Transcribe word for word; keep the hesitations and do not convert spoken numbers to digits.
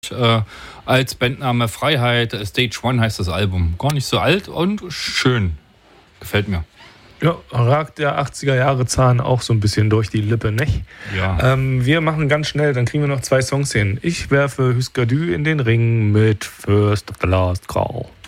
Äh, als Bandname Freiheit, Stage One heißt das Album. Gar nicht so alt und schön. Gefällt mir. Ja, ragt der achtziger-Jahre-Zahn auch so ein bisschen durch die Lippe, nicht? Ja. Ähm, wir machen ganz schnell, dann kriegen wir noch zwei Songs hin. Ich werfe Hüsker Dü in den Ring mit First of the Last Call.